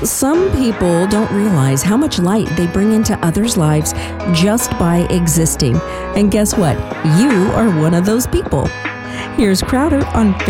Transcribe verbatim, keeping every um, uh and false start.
Some people don't realize how much light they bring into others' lives just by existing. And guess what? You are one of those people. Here's Crowder on